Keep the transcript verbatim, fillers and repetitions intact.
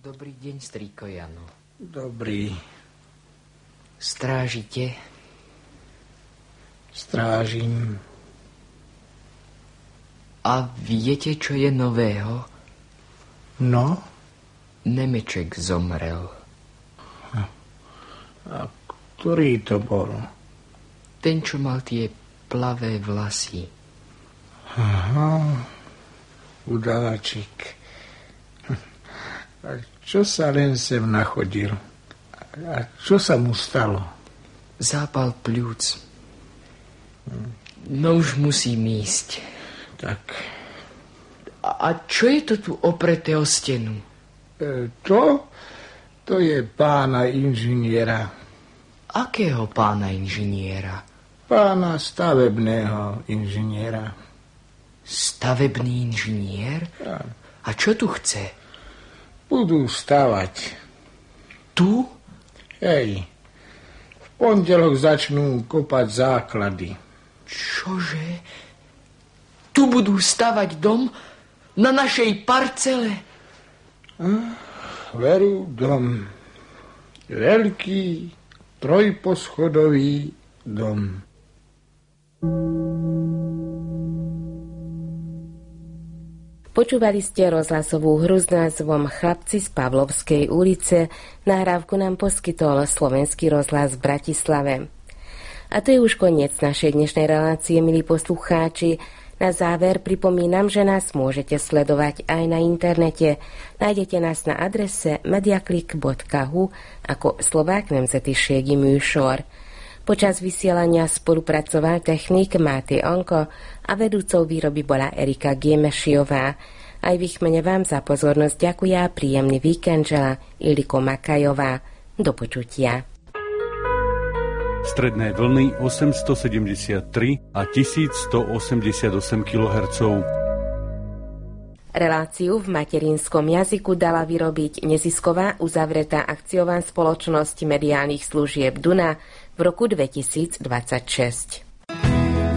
Dobrý deň, strýko Jano. Dobrý. Strážite? Strážim. A viete, čo je nového? No? Nemeček zomrel. A ktorý to bol? Ten, čo mal tie plavé vlasy. Aha, udáčik. A čo sa len sem nachodil? A čo sa mu stalo? Zápal pľúc. No už musím ísť. Tak. A, a čo je to tu opreté o stenu? E, to? To je pána inžiniera. Akého pána inžiniera? Pána stavebného inžiniera. Stavebný inžinier? Ja. A čo tu chce? Budú stavať. Tu? Hej. V pondelok začnú kopať základy. Čože? Tu budú stavať dom? Na našej parcele? Ah, veru, dom. Veľký, trojposchodový dom. Počúvali ste rozhlasovú hru s názvom Chlapci z Pavlovskej ulice. Nahrávku nám poskytol Slovenský rozhlas v Bratislave. A to je už koniec našej dnešnej relácie, milí poslucháči. Na záver pripomínam, že nás môžete sledovať aj na internete. Nájdete nás na adrese mediaklik bodka hu ako Slovák nemzetišégi műsor. Počas vysielania spolupracoval technik Máté Anko a vedúcou výroby bola Erika Gémešiová. Aj v ich mene vám za pozornosť ďakujem a príjemný víkend želá Iliko Makajová. Do počutia. Stredné vlny osemstosedemdesiattri a tisícstoosemdesiatosem kilohertzov. Reláciu v materinskom jazyku dala vyrobiť nezisková uzavretá akciová spoločnosť mediálnych služieb Duna v roku dvetisícdvadsaťšesť.